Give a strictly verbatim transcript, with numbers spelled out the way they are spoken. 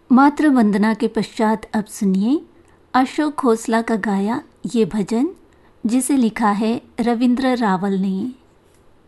मातृ वंदना के पश्चात अब सुनिए अशोक खोसला का गाया ये भजन, जिसे लिखा है रविंद्र रावल ने।